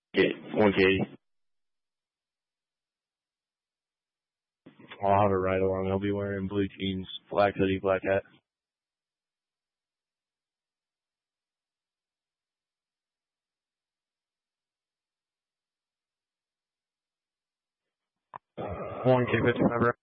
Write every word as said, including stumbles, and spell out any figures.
Get one Katie. I'll have it right along. I'll be wearing blue jeans, black hoodie, black hat. one K fifty-five.